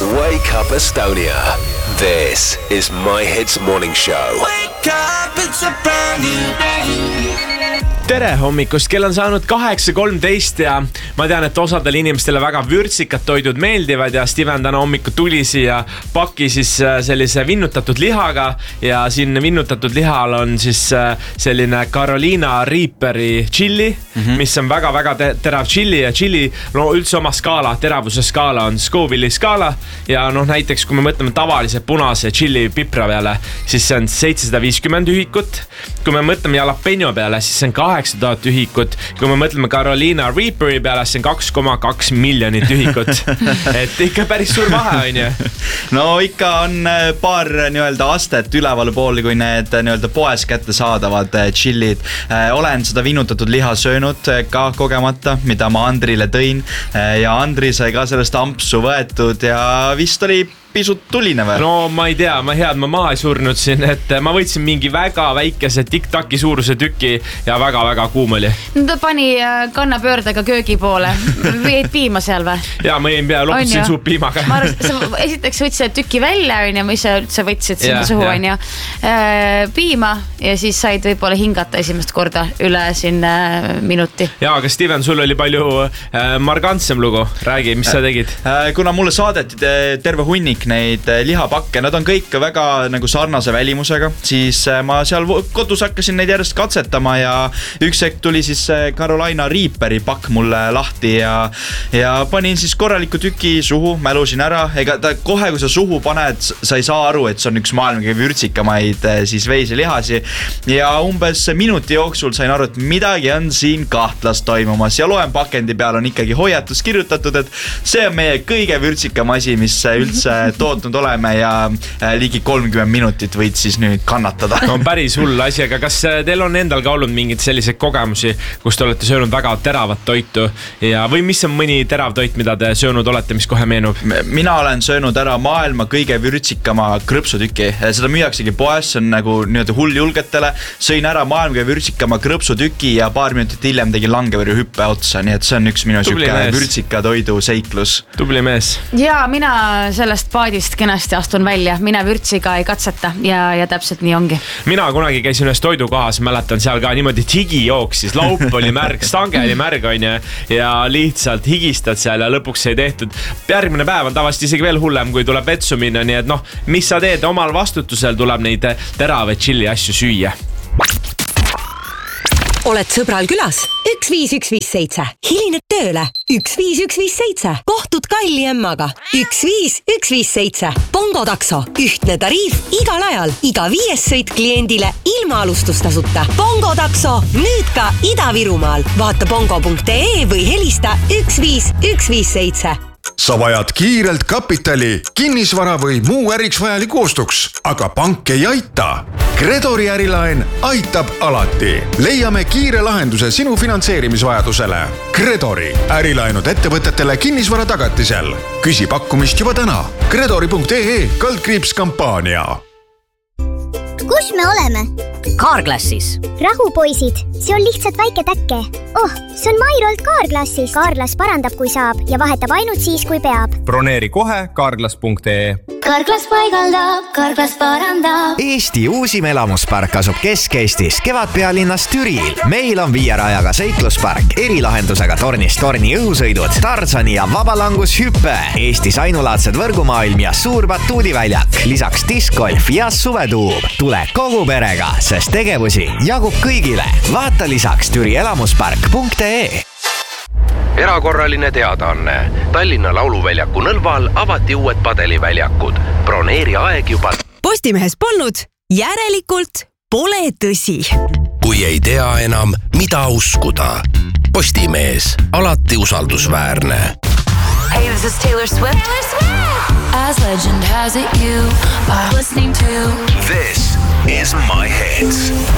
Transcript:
Wake up Estonia. This is My Hits Morning Show. Wake up, it's a brand new day. Tere hommikust, kell on saanud 8:13 ja ma tean, et osadele inimestele väga vürtsikad toidud meeldivad ja Steven täna hommikul tuli siia paki siis sellise vinnutatud lihaga ja siin vinnutatud lihal on siis selline Carolina Reaperi chili, mis on väga-väga terav chili ja chili no üldse oma skaala, teravuse skaala on Scoville'i skaala ja noh näiteks kui me mõtleme tavalise punase chili pipra peale, siis see on 750 ühikut, kui me mõtleme jalapeno peale, siis see on 8000 ühikut. Kui me mõtleme Carolina Reaperi peale, see on 2,2 miljonit ühikut. Et ikka päris suur vahe on ju. No ikka on paar nii-öelda astet üleval pool, kui need nii-öelda poes kätte saadavad chillid. Olen seda vinnutatud liha söönud ka kogemata, mida ma Andrile tõin. Ja Andri sai ka sellest ampsu võetud ja vist oli pisut tuline või? No ma ei tea, ma maha ei surnud siin, et ma võtsin mingi väga väikese tic-taci suuruse tüki ja väga-väga kuum oli. No ta pani kannapöördega köögi poole. Võid piima seal või? Jaa, ma jäin pea loppusin suub piimaga. Esiteks võtsid tüki välja, on ja mis sa üldse võtsid sinna suhu, on ja piima ja siis said võib-olla hingata esimest korda üle siin minuti. Jaa, aga Steven, sul oli palju margantsem lugu. Räägi, mis sa tegid? Kuna mulle saadeti terve hunnik neid lihapakke, nad on kõik väga nagu sarnase välimusega, siis ma seal kodus hakkasin neid järjest katsetama ja üks hetk tuli siis Carolina Reaperi pakk mulle lahti ja panin siis korraliku tüki suhu, mälusin ära, ega ta kohe kui sa suhu paned, sa ei saa aru, et see on üks maailma kõige vürtsikamaid siis veiselihasi ja umbes minuti jooksul sain aru, et midagi on siin kahtlast toimumas ja loen pakendi peal on ikkagi hoiatus kirjutatud, et see on meie kõige vürtsikam asi, mis üldse tootnud oleme ja ligi 30 minutit võid siis nüüd kannatada. No päris hull asi, aga kas teil on endal ka olnud mingid sellised kogemusi, kus te olete söönud väga teravat toitu ja või mis on mõni terav toit, mida te söönud olete, mis kohe meenub? Mina olen söönud ära maailma kõige vürtsikama krõpsutüki. Seda müüaksegi poes, see on nagu nii-öelda hulljulgetele. Sõin ära maailma kõige vürtsikama krõpsutüki ja paar minutit hiljem tegi langevõrju hüppe otsa, nii et see on üks minu vürtsika toidu seiklus. Tubli mees. Ja mina sellest paadist kenasti astun välja. Mina vürtsiga ei katseta ja täpselt nii ongi. Mina kunagi käisin ühes toidukohas, mäletan seal ka niimoodi, et higi jooksis, laup oli märg, stange oli märg on ja lihtsalt higistad seal ja lõpuks ei tehtud. Järgmine päev on tavaliselt isegi veel hullem, kui tuleb vetsu minna, nii et noh, mis sa teed, omal vastutusel tuleb neid terave chili asju süüa. Oled sõbral külas? 15157. Hilined tööle? 15157. Kohtud kalli emmaga? 15157. Bongo takso. Ühtne tariif igal ajal. Iga 5 sõit kliendile ilma alustustasuta. Bongo takso. Nüüd ka Ida-Virumaal. Vaata bongo.ee või helista 15157. Sa vajad kiirelt kapitali, kinnisvara või muu äriks vajaliku ostuks, aga pank ei aita. Credori ärilaen aitab alati. Leiame kiire lahenduse sinu finantseerimisvajadusele. Credori ärilaenud ettevõtetele kinnisvara tagatisel. Küsi pakkumist juba täna. Credori.ee/kampaania. Kus me oleme? Carglassis. Rahu poisid, see on lihtsalt väike täkke. See on Mairolt Carglassis. Carglass parandab, kui saab ja vahetab ainult siis, kui peab. Broneeri kohe Carglass.ee. Carglass paigaldab, Carglass parandab. Eesti uusim elamuspark asub Kesk-Eestis, Kevadpealinnas Türil. Meil on 5 rajaga seikluspark, erilahendusega tornist torni õhusõidud, Tarzani ja vabalangushüppe, Eestis ainulaadsed võrgumaailm ja suur batuudiväljak, lisaks diskgolf ja suvetuub. Tule kogu perega, sest tegevusi jagub kõigile. Vaata lisaks Türi elamuspark.ee. Erakorraline teadaanne. Tallinna Lauluväljaku nõlval avati uued padeliväljakud. Broneeri aeg juba. Postimehes polnud, järelikult pole tõsi. Kui ei tea enam, mida uskuda. Postimees, alati usaldusväärne. Hey, this is Taylor Swift. As legend has it, you are listening to This is My Hits.